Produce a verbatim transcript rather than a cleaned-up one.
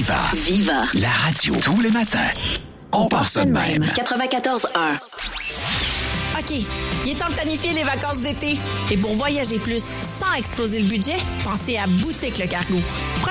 Viva. Viva. La radio. Tous les matins. On, On part ça de même. quatre-vingt-quatorze un. OK, il est temps de planifier les vacances d'été. Et pour voyager plus sans exploser le budget, pensez à Boutique Le Cargo.